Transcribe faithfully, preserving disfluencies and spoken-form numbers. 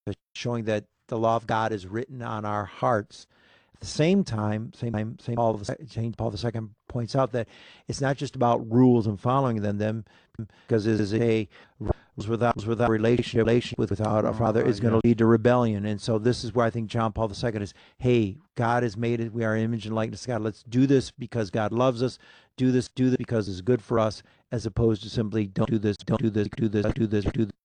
showing that the law of God is written on our hearts. At the same time, same time, Saint Paul, Saint Paul the Second points out that it's not just about rules and following them, them because it is a without without relationship, relationship with without a father Uh, is going yeah. to lead to rebellion. And so this is where I think John Paul the Second is, hey, God has made it. We are image and likeness of God. Let's do this because God loves us. Do this, do this because it's good for us, as opposed to simply don't do this, don't do this, do this, do this, do this.